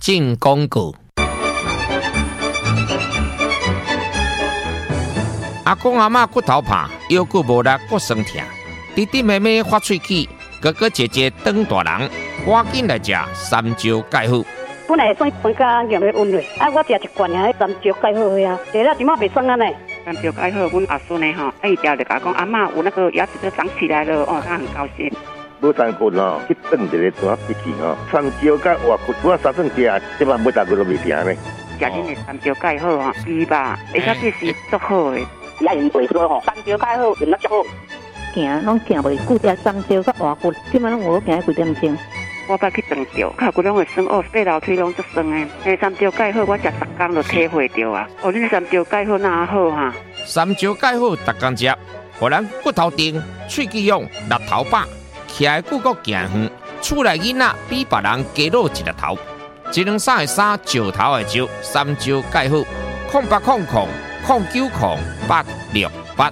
进广告。阿公阿嬷骨头怕，腰骨无力，骨酸痛，弟弟妹妹发喙齿，哥哥姐姐当大人，赶紧来食三椒钙好。 本来算分家用的温热，我食一罐啊，三椒钙好呀，食了即马袂酸啊呢。 三椒钙好，阮阿孙呢吼，伊条就甲讲阿嬷有那个牙齿都长起来了，哦，他很高兴。 无三骨哦，去炖一个怎笔记哦，三椒甲活骨，我三顿食，即摆每大骨都袂停呢。 食恁的三椒钙好吼，鸡吧，而且这是足好的。 也用袂说吼，三椒钙好用得足好。 行拢行袂久，食三椒甲活骨，即摆拢有行几点钟。 我捌去长着，脚骨拢会酸哦，爬楼梯拢足酸的。三椒钙好，我食10天就体会着啊。哦，恁三椒钙好哪好哈？ 三椒钙好，逐工食，互咱骨头硬，喙齿勇，力头把，徛的久阁行远，厝内囡仔比别人加老一粒头。1两3的3，石头的石，三椒钙好，0800090868。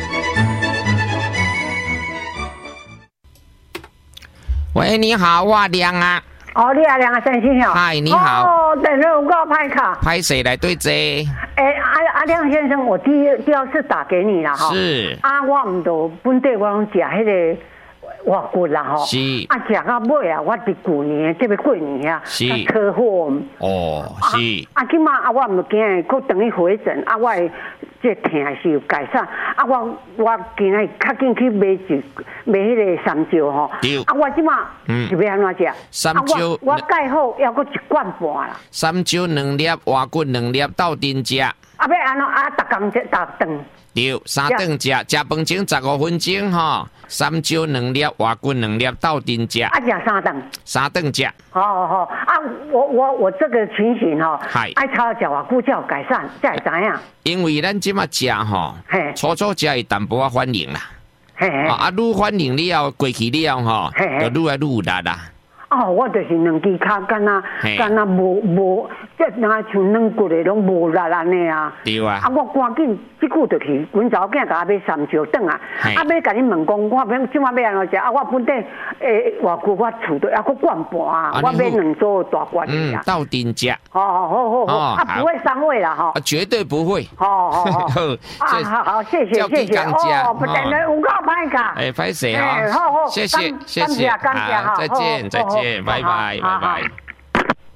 喂，你好，我亮啊。 哦，你亮啊，先生。 嗨，你好。 哦，等下有个拍卡。 拍谁来对接？ 阿亮先生，我第二次打给你了哈。 是。 我唔到本地我拢食迄个活骨啦吼。 是。 食到尾啊，我伫旧年特别过年啊， 是。 车祸。 哦，是。 即马我唔惊，佫等于回诊我这疼是有改善。我今日较紧去买迄个三椒吼。 对。 我即马是要安怎食？ 三椒。 我钙好要佫1罐半啦。 三椒2粒，活骨2粒，斗阵食。 要安怎逐工食逐顿。 对，3顿食，食饭前15分钟吼。三椒2粒，活骨2粒，斗阵食。 食3顿。 3顿食。 好。我这个情形吼，爱炒食偌久才有改善，才会知影。 因为咱即马食吼，初食伊淡薄仔反应啦。愈反应了，过去了吼，就愈来愈有力啦。 我就是两支脚敢若无，即若像软骨的拢无力安尼啊。 对啊。 我赶紧即久就去，阮查某囝甲我买三椒顿啊。要甲你问讲，我即马要安怎食？我本地活骨我厝底佫罐半啊，我买2组大罐的啊。 斗阵食。 好，不会伤胃啦哈。 绝对不会。 好，谢谢。哦，不等下有够歹卡。 歹势哈。 好， 谢谢。 感谢哈。 再见，拜拜。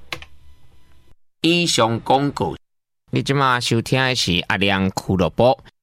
以上广告，你即马收听的是阿亮俱乐部。